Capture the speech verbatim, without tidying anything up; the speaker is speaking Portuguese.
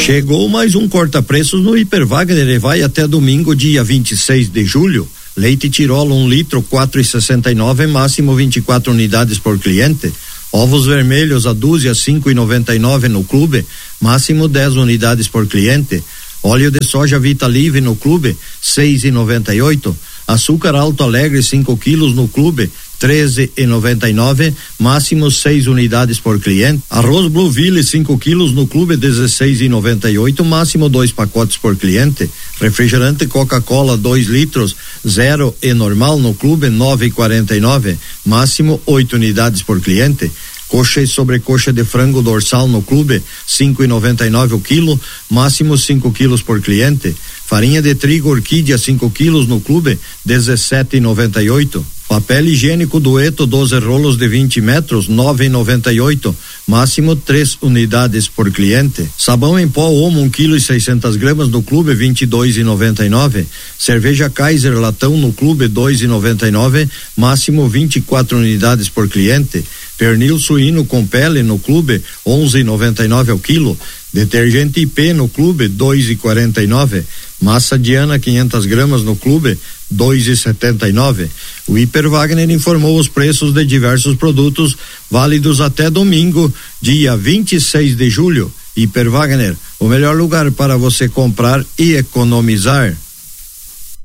Chegou mais um corta-preços no Hiper Wagner e vai até domingo, dia vinte e seis de julho. Leite Tirolo um litro, quatro e sessenta e nove, máximo vinte e quatro unidades por cliente. Ovos vermelhos a dúzia, cinco e noventa e nove no clube, máximo dez unidades por cliente. Óleo de soja Vitalive no clube, seis e noventa e oito. Açúcar Alto Alegre, cinco quilos no clube, treze e noventa e nove, máximo seis unidades por cliente. Arroz Blueville, cinco quilos no clube, dezesseis e noventa e oito, máximo dois pacotes por cliente. Refrigerante Coca-Cola, dois litros, zero e normal no clube, nove e quarenta e nove, máximo oito unidades por cliente. Coxa e sobrecoxa de frango dorsal no clube, cinco e noventa e nove o quilo, máximo cinco quilos por cliente. Farinha de trigo Orquídea, cinco quilos no clube, dezessete e noventa e oito. Papel higiênico Dueto, doze rolos de vinte metros, nove e noventa e oito, máximo três unidades por cliente. Sabão em pó Omo, um quilo e seiscentas gramas no clube, vinte e dois e noventa e nove. Cerveja Kaiser latão no clube, dois e noventa e nove, máximo vinte e quatro unidades por cliente. Pernil suíno com pele no clube, onze e noventa e nove ao quilo. Detergente I P no clube, dois e quarenta e nove. Massa Diana, quinhentas gramas no clube, dois e setenta e nove. O Hiper Wagner informou os preços de diversos produtos válidos até domingo, dia vinte e seis de julho. Hiper Wagner, o melhor lugar para você comprar e economizar.